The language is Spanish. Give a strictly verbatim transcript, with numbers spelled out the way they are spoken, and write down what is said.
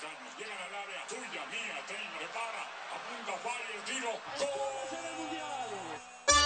Caños llegan al área, tuya, mía, Taylor, prepara, apunta, falla, el tiro, ¡gol!